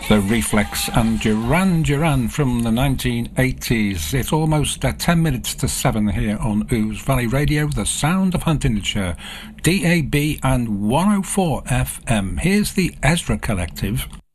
The Reflex and Duran Duran from the 1980s. It's almost 10 minutes to 7 here on Ouse Valley Radio, the sound of Huntingdonshire, DAB and 104 FM. Here's the Ezra Collective.